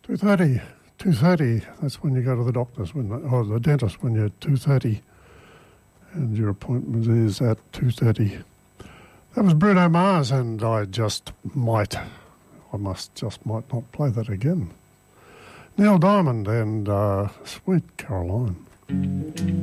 2:30. 2:30, that's when you go to the doctor's, or the dentist when you're 2:30, and your appointment is at 2:30. That was Bruno Mars, and I might not play that again. Neil Diamond and Sweet Caroline.